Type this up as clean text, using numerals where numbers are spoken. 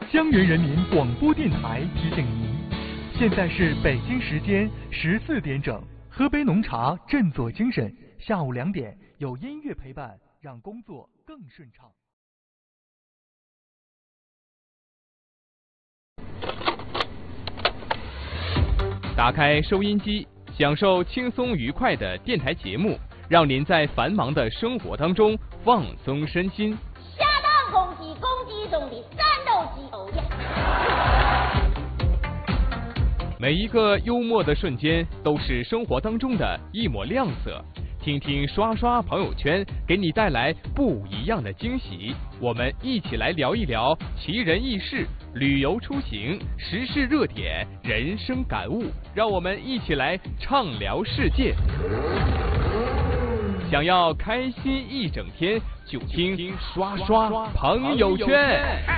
江源人民广播电台提醒您，现在是北京时间14点整。喝杯浓茶，振作精神。下午2点有音乐陪伴，让工作更顺畅。 打开收音机，享受轻松愉快的电台节目，让您在繁忙的生活当中放松身心。 下当公鸡中的战斗机偶呀！ 每一个幽默的瞬间都是生活当中的一抹亮色。听听刷刷朋友圈，给你带来不一样的惊喜。我们一起来聊一聊奇人异事、旅游出行、时事热点、人生感悟，让我们一起来畅聊世界。想要开心一整天，就听刷刷朋友圈。